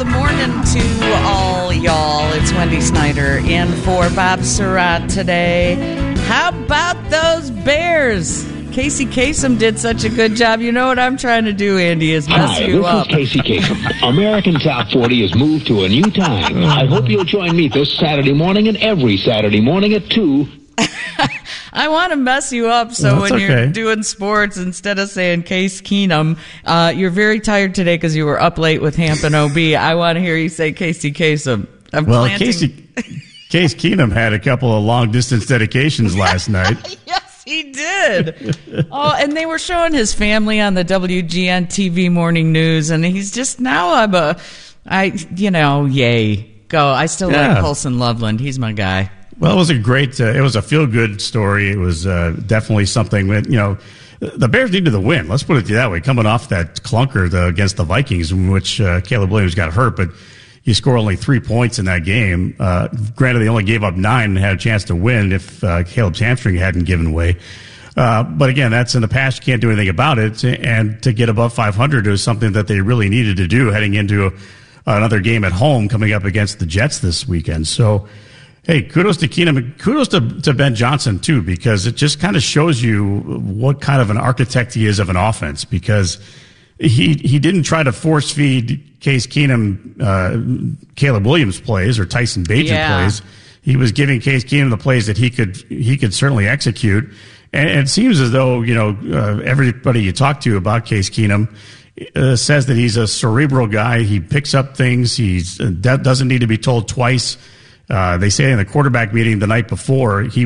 the morning to all y'all. It's Wendy Snyder in for Bob Surratt today. How about those Bears? Casey Kasem did such a good job. You know what I'm trying to do, Andy, is mess you up. Hi, this is Casey Kasem. American Top 40 has moved to a new time. I hope you'll join me this Saturday morning and every Saturday morning at 2. I want to mess you up so when you're doing sports, instead of saying Case Keenum, you're very tired today because you were up late with Hampton OB. I want to hear you say Casey Kasem. Case Keenum had a couple of long-distance dedications last night. Yes, he did. And they were showing his family on the WGN TV morning news, and he's just now yay. Go. I still like Colson Loveland. He's my guy. Well, it was a great, it was a feel-good story. It was definitely something that, the Bears needed the win. Let's put it that way. Coming off that clunker against the Vikings, in which Caleb Williams got hurt, but you score only 3 points in that game. Granted, they only gave up 9 and had a chance to win if Caleb's hamstring hadn't given way. But again, that's in the past. You can't do anything about it. And to get above 500 was something that they really needed to do heading into another game at home coming up against the Jets this weekend. So, hey, kudos to Keenum. Kudos to Ben Johnson, too, because it just kind of shows you what kind of an architect he is of an offense, because he didn't try to force feed Case Keenum Caleb Williams plays or Tyson Bagent plays. He was giving Case Keenum the plays that he could certainly execute. And it seems as though, everybody you talk to about Case Keenum says that he's a cerebral guy. He picks up things. He doesn't need to be told twice. They say in the quarterback meeting the night before, he